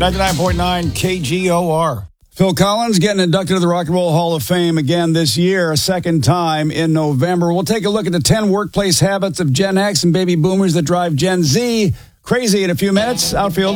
99.9 KGOR. Phil Collins getting inducted to the Rock and Roll Hall of Fame again this year, a second time in November. We'll take a look at the 10 workplace habits of Gen X and baby boomers that drive Gen Z crazy in a few minutes. Outfield.